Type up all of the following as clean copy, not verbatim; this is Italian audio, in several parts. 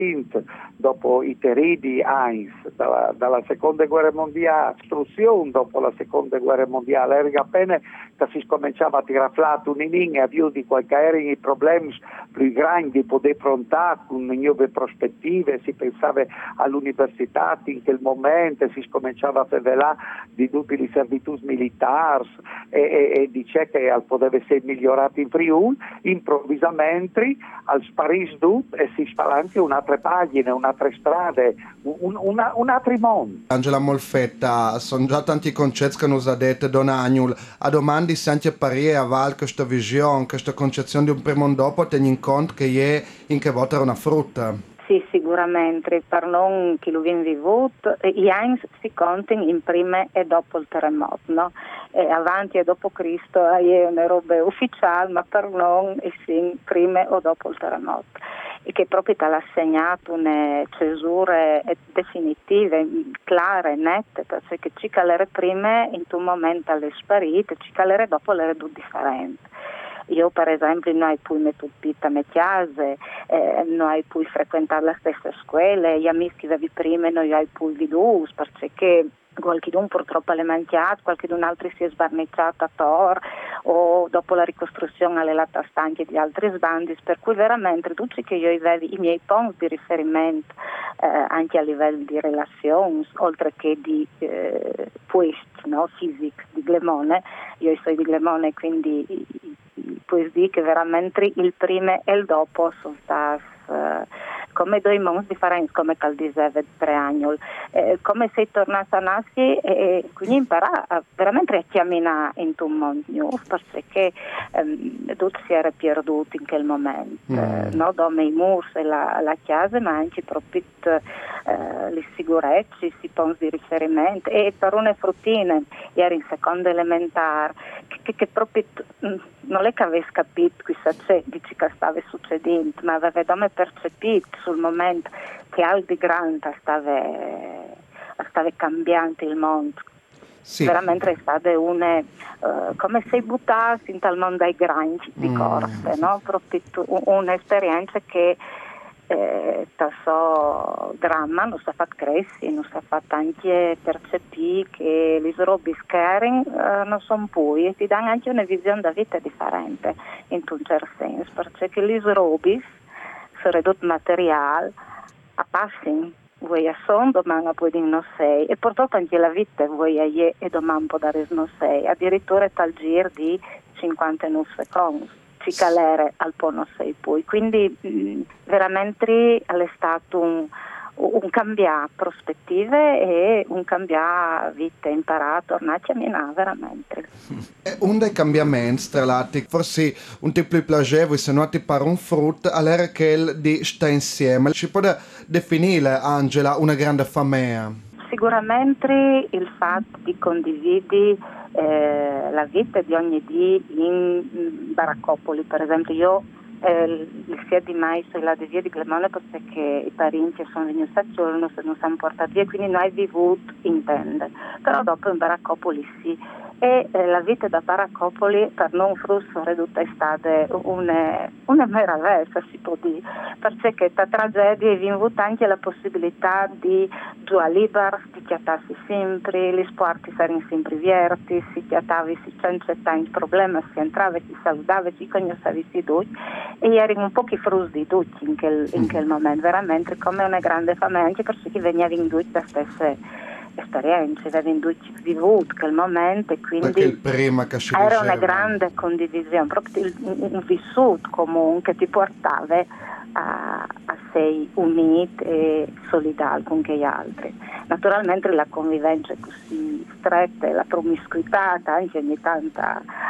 dopo i terribili Heinz, dalla seconda guerra mondiale, istruzione dopo la seconda guerra mondiale, era appena che si cominciava a tirare flato un inning e avviò di qualche erano i problemi più grandi di poter affrontare con nuove prospettive, si pensava all'università in quel momento, si cominciava a parlare di tutte le servitù militari e dice che poteva essere migliorato in Friuli, improvvisamente al Paris tutto e si spalancia un'altra pagina, un'altra strada, un altro mondo. Angela Molfetta, sono già tanti concetti che nos ha detto Don Agnul. A domandi se anche pari a val questa visione, questa concezione di un primo dopo, tieni in conto che è in che volta era una frutta. Sì, sicuramente, per non chi lo viene vissuto, gli Heinz si contano in prima e dopo il terremoto, no? E avanti e dopo Cristo è una roba ufficiale, ma per non è sì, prima o dopo il terremoto. E che proprio ti ha assegnato una cesure definitive, chiare, nette, perché ci calere prima in un momento alle sparite, ci calere dopo le due differenti. Io per esempio non ho più mettupita a chiese, non ho più frequentato la stessa scuola, gli amici che avevi prima non ho più veduti, perché qualcuno purtroppo è mangiato, qualcun altro si è sbarnicciato a Tor o dopo la ricostruzione alle latte stanche di altri sbandi, per cui veramente tutti che io avevo i miei punti di riferimento anche a livello di relazioni, oltre che di poesti, no, fisici di Glemone, io sono di Glemone quindi puoi dire che veramente il prima e il dopo sono stati come due mondi differenti, come diceva 3 anni. Come sei tornata a nascere e quindi imparare veramente a camminare in un mondo nuovo, perché tutto si era perduto in quel momento, no? Dove i muri e la chiesa, ma anche proprio le sicurezze, i punti di riferimento e per una fruttine, ero in seconda elementare, che proprio non è che avessi capito di ciò che stava succedendo, ma aveva percepito sul momento che al di grande stava cambiando il mondo. Sì. Veramente è stata come sei buttato in tal mondo ai grandi di corte, no? Proprio un'esperienza che so dramma non si è fatto crescere, non si è fatto anche percepire che le robe scaring non sono poi e ti danno anche una visione da vita differente in un certo senso, perché le robe sono ridotte materiale a passing, vuoi a son, domani poi non sei e purtroppo anche la vita vuoi a ie e domani può dare non sei, addirittura tal giro di 59 secondi. Ci calere al po' non sei poi, quindi veramente è stato un cambiare prospettive e un cambiare vita, imparare a tornare a camminare veramente. Un dei cambiamenti, tra l'altro, forse un tipo più piacevole, se non ti pare un frutto, era quello di stare insieme. Ci può definire, Angela, una grande famiglia? Sicuramente il fatto di condividere la vita di ogni giorno in baraccopoli, per esempio io il 6 di maggio sono la via di Glemone perché i parenti sono venuti a giorno, non siamo portati via, quindi noi vivuto in tenda, però dopo in baraccopoli sì. E la vita da Baraccopoli per non frusso ridotta è stata una meraviglia, si può dire, perché questa tragedia è venuta anche la possibilità di giocare libero, di chiattarsi sempre, gli sport saranno sempre verti, si chiattavi, si c'era il problema, si entrava, si salutava, si conoscevi tutti e erano un po' i frutti di tutti in quel momento, veramente come una grande famiglia, anche perché venivano in tutti da stesse esperienze, avevano vissuto quel momento e quindi era una grande condivisione, proprio un vissuto comunque ti portava a sei uniti e solidali con gli altri. Naturalmente la convivenza è così stretta e la promiscuità anche ogni tanto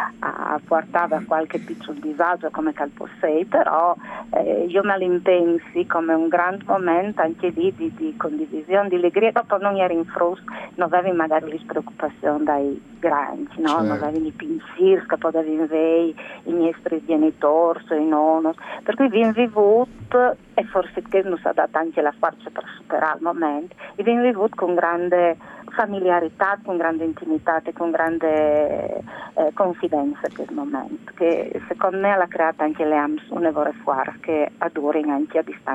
portava a qualche piccolo disagio come calposei, però io me l'impensi come un grande momento anche di condivisione, di allegria, dopo non eri in frusto, non avevi magari le preoccupazioni dai grandi, no? Certo. Non avevi i pensieri che potevi avere i miei genitori, i nonni, per cui vi vivuto e forse che non si è data anche la forza per superare il momento e vi vivuto con grande familiarità, con grande intimità e con grande confidenza quel momento che secondo me l'ha creata anche le AMS un evore fuori che adorano anche a distanza.